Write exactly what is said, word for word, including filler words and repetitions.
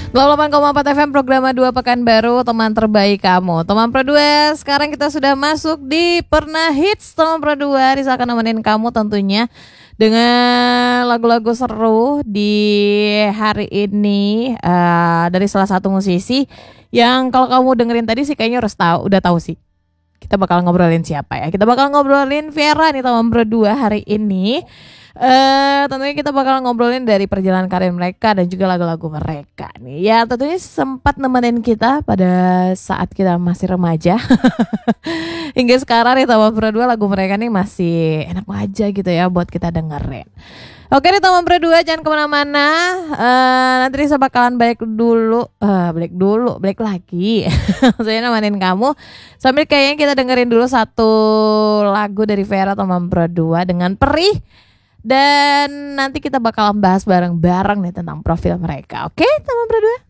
dua puluh delapan koma empat F M program dua Pekanbaru, teman terbaik kamu. Teman Pro dua, sekarang kita sudah masuk di Pernah Hits. Teman Pro dua, Risa akan nemenin kamu tentunya dengan lagu-lagu seru di hari ini uh, dari salah satu musisi yang kalau kamu dengerin tadi sih kayaknya harus tahu, udah tahu sih. Kita bakal ngobrolin siapa ya? Kita bakal ngobrolin Vera nih teman Pro dua hari ini. Uh, tentunya kita bakal ngobrolin dari perjalanan karir mereka dan juga lagu-lagu mereka nih. Ya tentunya sempat nemenin kita pada saat kita masih remaja. Hingga sekarang nih teman Pro dua, lagu mereka nih masih enak aja gitu ya buat kita dengerin. Oke nih teman Pro dua, jangan kemana-mana. uh, Nanti Risa bakalan balik dulu uh, Balik dulu, balik lagi. Saya nemenin kamu sambil kayaknya kita dengerin dulu satu lagu dari Vera teman Pro dua dengan Perih. Dan nanti kita bakalan bahas bareng-bareng nih tentang profil mereka. Oke teman Pro dua?